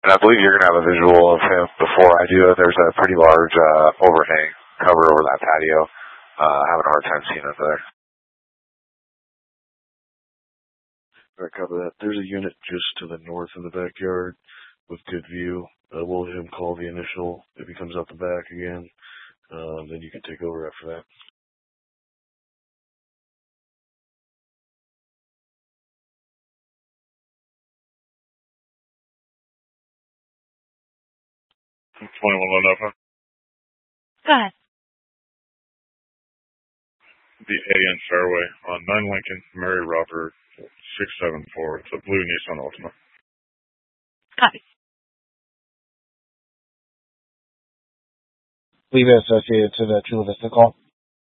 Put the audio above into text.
And I believe you're going to have a visual of him before I do it. There's a pretty large overhang cover over that patio. Having a hard time seeing it there. All right, cover that. There's a unit just to the north in the backyard with good view. We'll let him call the initial. If he comes out the back again, then you can take over after that. I'm 21 low enough, huh? Go ahead. The A and Fairway on 9 Lincoln, Mary Robert, 674. It's a blue Nissan Altima. Copy. Leave it associated to the Chula Vista call.